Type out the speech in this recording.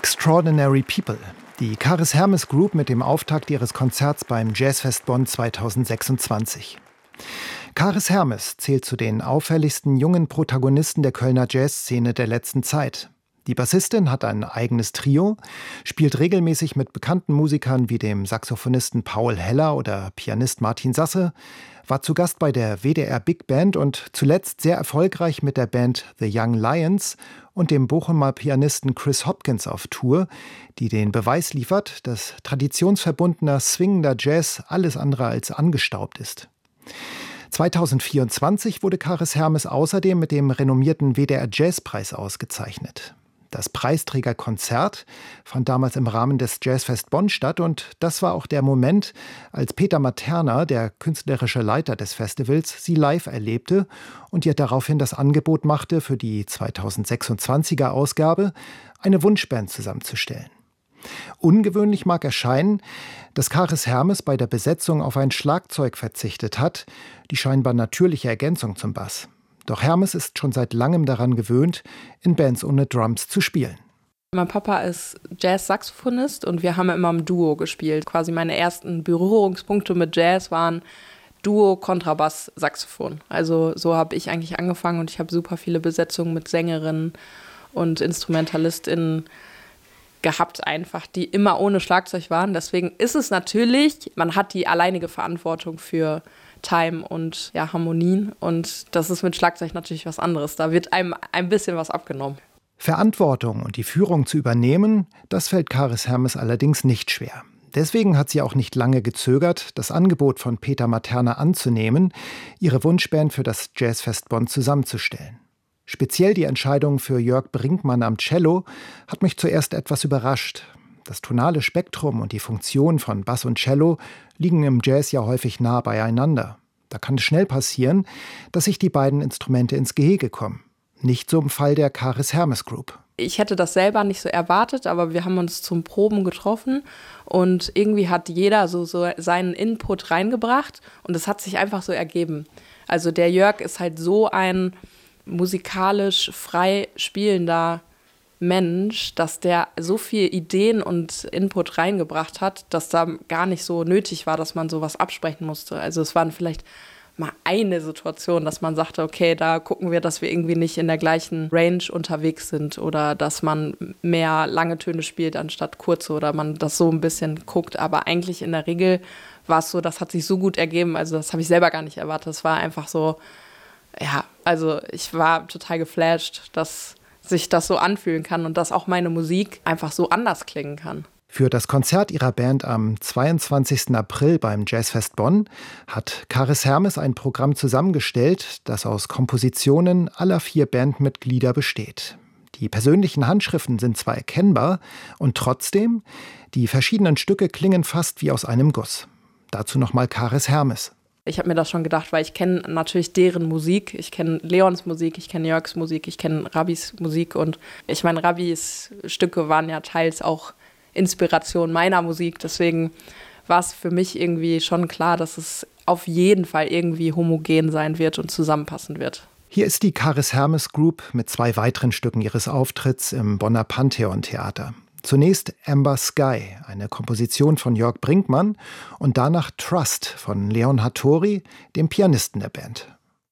Extraordinary People, die Karis Hermes Group mit dem Auftakt ihres Konzerts beim Jazzfest Bonn 2026. Karis Hermes zählt zu den auffälligsten jungen Protagonisten der Kölner Jazzszene der letzten Zeit. Die Bassistin hat ein eigenes Trio, spielt regelmäßig mit bekannten Musikern wie dem Saxophonisten Paul Heller oder Pianist Martin Sasse, war zu Gast bei der WDR Big Band und zuletzt sehr erfolgreich mit der Band The Young Lions und dem Bochumer Pianisten Chris Hopkins auf Tour, die den Beweis liefert, dass traditionsverbundener, swingender Jazz alles andere als angestaubt ist. 2024 wurde Karis Hermes außerdem mit dem renommierten WDR Jazzpreis ausgezeichnet. Das Preisträgerkonzert fand damals im Rahmen des Jazzfest Bonn statt und das war auch der Moment, als Peter Materna, der künstlerische Leiter des Festivals, sie live erlebte und ihr daraufhin das Angebot machte, für die 2026er Ausgabe eine Wunschband zusammenzustellen. Ungewöhnlich mag erscheinen, dass Karis Hermes bei der Besetzung auf ein Schlagzeug verzichtet hat, die scheinbar natürliche Ergänzung zum Bass. Doch Hermes ist schon seit langem daran gewöhnt, in Bands ohne Drums zu spielen. Mein Papa ist Jazz-Saxophonist und wir haben immer im Duo gespielt. Quasi meine ersten Berührungspunkte mit Jazz waren Duo, Kontrabass, Saxophon. Also so habe ich eigentlich angefangen und ich habe super viele Besetzungen mit Sängerinnen und InstrumentalistInnen gehabt einfach, die immer ohne Schlagzeug waren. Deswegen ist es natürlich, man hat die alleinige Verantwortung für Time und Harmonien und das ist mit Schlagzeug natürlich was anderes. Da wird einem ein bisschen was abgenommen. Verantwortung und die Führung zu übernehmen, das fällt Karis Hermes allerdings nicht schwer. Deswegen hat sie auch nicht lange gezögert, das Angebot von Peter Materna anzunehmen, ihre Wunschband für das Jazzfest Bonn zusammenzustellen. Speziell die Entscheidung für Jörg Brinkmann am Cello hat mich zuerst etwas überrascht. Das tonale Spektrum und die Funktion von Bass und Cello liegen im Jazz ja häufig nah beieinander. Da kann es schnell passieren, dass sich die beiden Instrumente ins Gehege kommen. Nicht so im Fall der Karis Hermes Group. Ich hätte das selber nicht so erwartet, aber wir haben uns zum Proben getroffen und irgendwie hat jeder so seinen Input reingebracht und es hat sich einfach so ergeben. Also der Jörg ist halt so ein musikalisch frei spielender Mensch, dass der so viele Ideen und Input reingebracht hat, dass da gar nicht so nötig war, dass man sowas absprechen musste. Also es waren vielleicht mal eine Situation, dass man sagte, okay, da gucken wir, dass wir irgendwie nicht in der gleichen Range unterwegs sind oder dass man mehr lange Töne spielt anstatt kurze oder man das so ein bisschen guckt. Aber eigentlich in der Regel war es so, das hat sich so gut ergeben, also das habe ich selber gar nicht erwartet. Es war einfach so, also ich war total geflasht, dass sich das so anfühlen kann und dass auch meine Musik einfach so anders klingen kann. Für das Konzert ihrer Band am 22. April beim Jazzfest Bonn hat Karis Hermes ein Programm zusammengestellt, das aus Kompositionen aller 4 Bandmitglieder besteht. Die persönlichen Handschriften sind zwar erkennbar und trotzdem, die verschiedenen Stücke klingen fast wie aus einem Guss. Dazu nochmal Karis Hermes. Ich habe mir das schon gedacht, weil ich kenne natürlich deren Musik. Ich kenne Leons Musik, ich kenne Jörgs Musik, ich kenne Rabbis Musik. Und ich meine, Rabbis Stücke waren ja teils auch Inspiration meiner Musik. Deswegen war es für mich irgendwie schon klar, dass es auf jeden Fall irgendwie homogen sein wird und zusammenpassen wird. Hier ist die Karis Hermes Group mit 2 weiteren Stücken ihres Auftritts im Bonner Pantheon-Theater. Zunächst Amber Sky, eine Komposition von Jörg Brinkmann und danach Trust von Leon Hattori, dem Pianisten der Band.